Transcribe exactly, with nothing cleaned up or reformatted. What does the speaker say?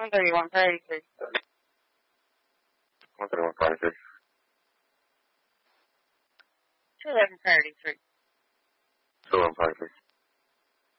one thirty-one, thirty-three. one thirty-one, thirty-three. two eleven, thirty-three. two eleven, thirty-three.